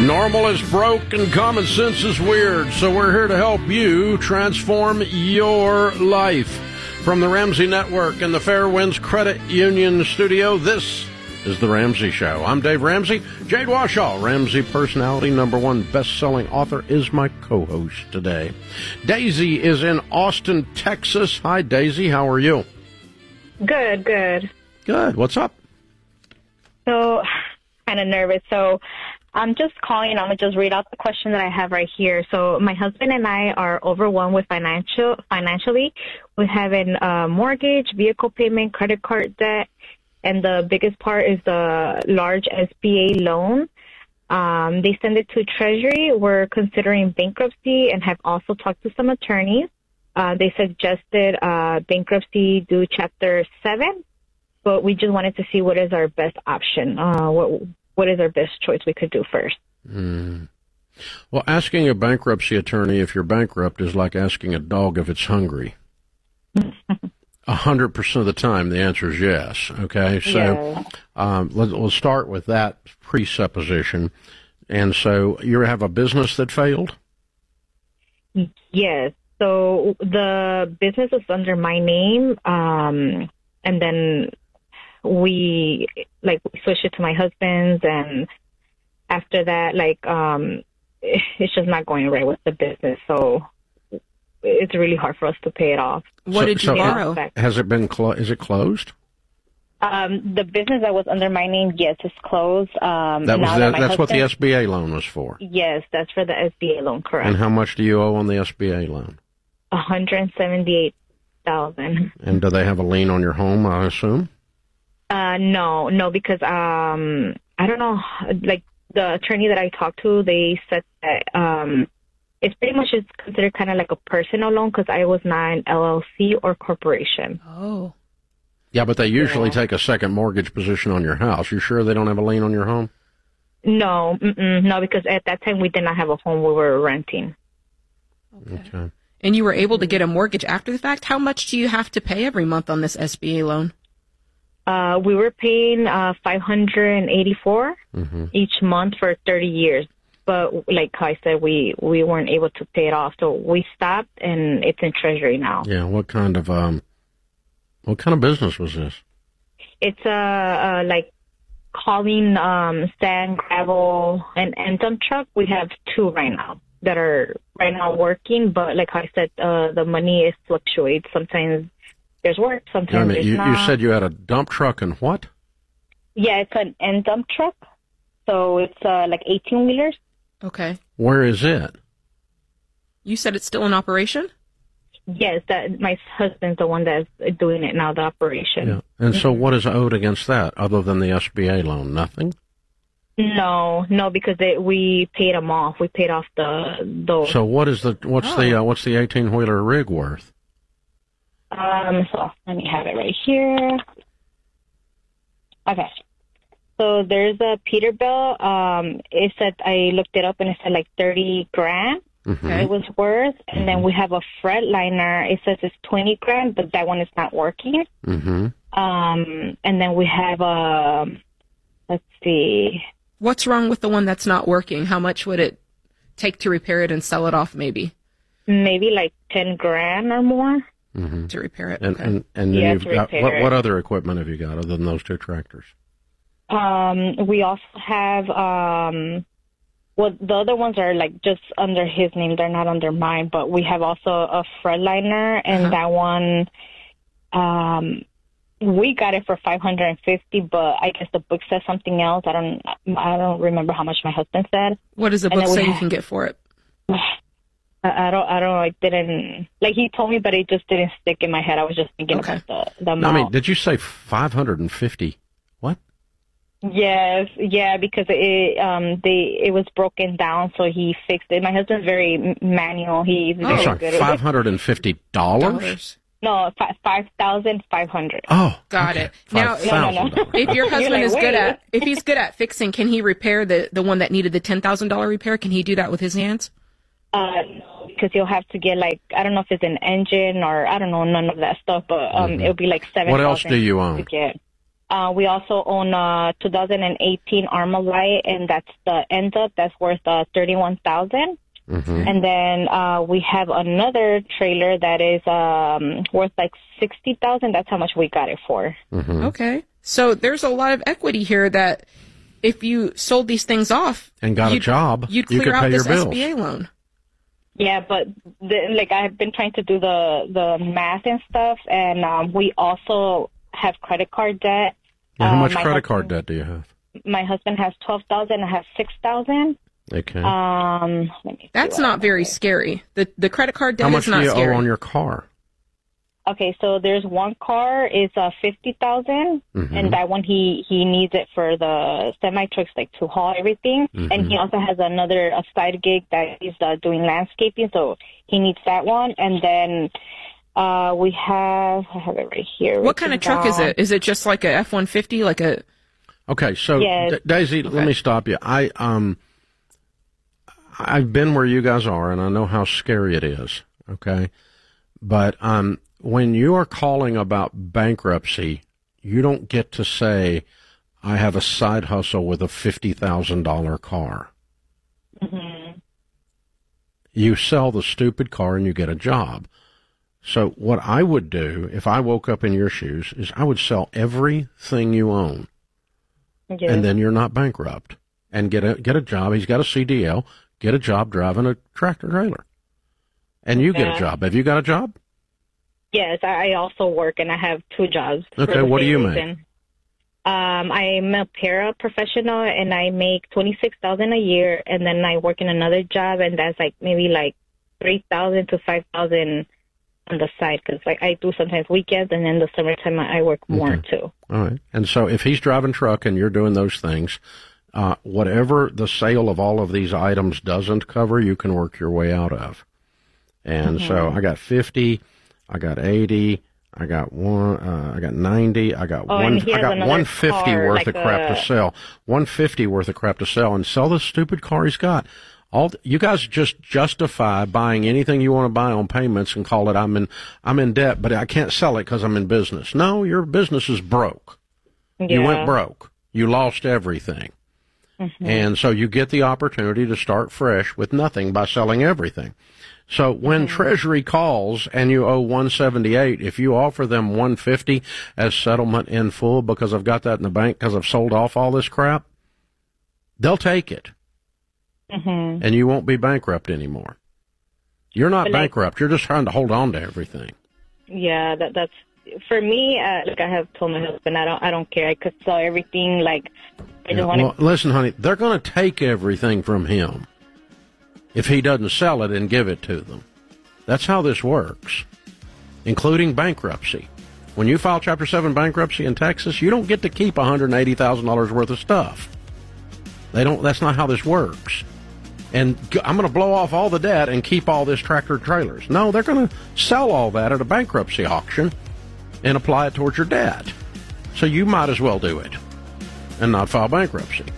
Normal is broke and common sense is weird, so we're here to help you transform your life. From the Ramsey Network and the Fairwinds Credit Union studio, this is The Ramsey Show. I'm Dave Ramsey. Jade Washaw, Ramsey personality, #1 best-selling author, is my co-host today. Daisy is in Austin, Texas. Hi, Daisy. How are you? Good. Good. What's up? So, kind of nervous. So, I'm just calling. I'm going to just read out the question that I have right here. So, my husband and I are overwhelmed with financially. We have a mortgage, vehicle payment, credit card debt, and the biggest part is the large SBA loan. They send it to Treasury. We're considering bankruptcy and have also talked to some attorneys. They suggested bankruptcy due Chapter 7, but we just wanted to see what is our best option. What is our best choice we could do first? Well, asking a bankruptcy attorney if you're bankrupt is like asking a dog if it's hungry. 100% of the time, the answer is yes. Okay, so we'll start with that presupposition. And so you have a business that failed? Yes. So the business is under my name, and then we switched it to my husband's, and after that, it's just not going right with the business. So it's really hard for us to pay it off. What did you borrow? Has it been is it closed? The business that was under my name, yes, is closed. That's what the SBA loan was for. Yes, that's for the SBA loan, correct. And how much do you owe on the SBA loan? $178,000. And do they have a lien on your home, I assume? No, because I don't know. Like the attorney that I talked to, they said that it's pretty much considered kind of like a personal loan because I was not an LLC or corporation. Oh. Yeah, but they usually take a second mortgage position on your house. You sure they don't have a lien on your home? No, because at that time we did not have a home. We were renting. Okay. And you were able to get a mortgage after the fact? How much do you have to pay every month on this SBA loan? We were paying $584 each month for 30 years. But like I said, we weren't able to pay it off. So we stopped, and it's in Treasury now. Yeah, what kind of business was this? It's like hauling sand, gravel, and dump truck. We have 2 right now that are right now working. But like I said, the money fluctuates. Sometimes there's work, sometimes there's not. You said you had a dump truck and what? Yeah, it's an end dump truck. So it's like 18-wheelers. Okay. Where is it? You said it's still in operation? Yes, that my husband's the one that's doing it now, the operation. Yeah. And so what is owed against that other than the SBA loan? Nothing? No, because we paid them off. We paid off those. So what's the 18-wheeler rig worth? So let me have it right here. Okay. So there's a Peterbilt. It said, I looked it up and it said like $30,000. It was worth. And then we have a Freightliner. It says it's $20,000, but that one is not working. And then we have let's see. What's wrong with the one that's not working? How much would it take to repair it and sell it off? Maybe like $10,000 or more. To repair it. And then you've got what other equipment have you got other than those 2 tractors? We also have, the other ones are like just under his name. They're not under mine, but we have also a Freightliner, and that one, we got it for $550, but I guess the book says something else. I don't remember how much my husband said. What does the book say you can get for it? I don't, I didn't, like he told me, but it just didn't stick in my head. I was just thinking about the amount. I mean, did you say 550? What? Yes, yeah, because it was broken down, so he fixed it. My husband's very manual. He's very good at $550? No, 5,500. Oh, got it. Now, no. If your husband is if he's good at fixing, can he repair the one that needed the $10,000 repair? Can he do that with his hands? No, because you'll have to get I don't know if it's an engine or I don't know, none of that stuff, but it'll be like $7,000. What else do you own? We also own a 2018 Armalite, and that's the end up. That's worth $31,000. And then we have another trailer that is worth like $60,000. That's how much we got it for. Okay, so there's a lot of equity here that if you sold these things off and got a job, you'd clear out this SBA loan. Yeah, but I've been trying to do the math and stuff, and we also have credit card debt. How much credit card debt do you have? My husband has $12,000. I have $6,000. Okay. That's not very scary. The credit card debt is not scary. How much do you owe on your car? Okay, so there's one car is $50,000, and that one he needs it for the semi trucks, like to haul everything. And he also has a side gig that he's doing landscaping, so he needs that one. And then I have it right here. What kind of truck is it? Is it just like a F-150, like a? Okay, so yes. Daisy, let me stop you. I've been where you guys are, and I know how scary it is. Okay, but when you are calling about bankruptcy, you don't get to say, I have a side hustle with a $50,000 car. You sell the stupid car and you get a job. So what I would do if I woke up in your shoes is I would sell everything you own. Yeah. And then you're not bankrupt. And get a job. He's got a CDL. Get a job driving a tractor trailer. And you get a job. Have you got a job? Yes, I also work, and I have 2 jobs. Okay, what do you make? I'm a paraprofessional, and I make $26,000 a year, and then I work in another job, and that's maybe $3,000 to $5,000 on the side, because I do sometimes weekends, and in the summertime I work more too. All right. And so if he's driving truck and you're doing those things, whatever the sale of all of these items doesn't cover, you can work your way out of. And so I got 50. I got 80, I got 90, I got 150 worth of crap to sell. 150 worth of crap to sell, and sell the stupid car he's got. You guys just justify buying anything you want to buy on payments and call it I'm in debt, but I can't sell it because I'm in business. No, your business is broke. Yeah. You went broke. You lost everything. And so you get the opportunity to start fresh with nothing by selling everything. So when Treasury calls and you owe $178, if you offer them $150 as settlement in full because I've got that in the bank because I've sold off all this crap, they'll take it. And you won't be bankrupt anymore. You're not bankrupt. You're just trying to hold on to everything. Yeah, that's for me. I have told my husband, I don't care. I could sell everything. I just want to. Well, listen, honey, they're going to take everything from him if he doesn't sell it and give it to them. That's how this works, including bankruptcy. When you file Chapter 7 bankruptcy in Texas, you don't get to keep $180,000 worth of stuff. That's not how this works. And I'm going to blow off all the debt and keep all this tractor trailers. No, they're going to sell all that at a bankruptcy auction and apply it towards your debt. So you might as well do it and not file bankruptcy.